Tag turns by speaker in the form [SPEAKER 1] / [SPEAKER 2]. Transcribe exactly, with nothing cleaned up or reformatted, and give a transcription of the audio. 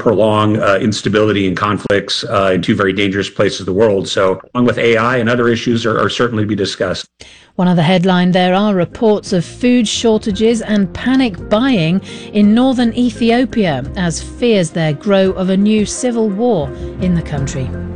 [SPEAKER 1] prolong uh, instability and conflicts uh, in two very dangerous places of the world. So along with A I and other issues are, are certainly to be discussed.
[SPEAKER 2] One other headline: there are reports of food shortages and panic buying in northern Ethiopia as fears there grow of a new civil war in the country.